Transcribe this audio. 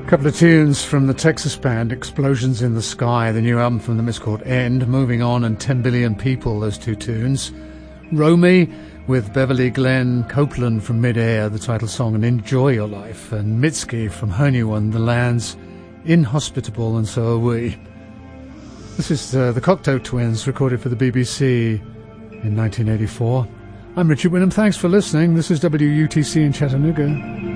Couple of tunes from the Texas band Explosions in the Sky. The new album from them is called End. Moving On and 10 Billion People, those two tunes. Romy with Beverly Glenn Copeland from Midair, the title song, and Enjoy Your Life. And Mitski from her new one, The Land's Inhospitable and So Are We. This is the Cocteau Twins, recorded for the BBC in 1984. I'm Richard Winham. Thanks for listening. This is WUTC in Chattanooga.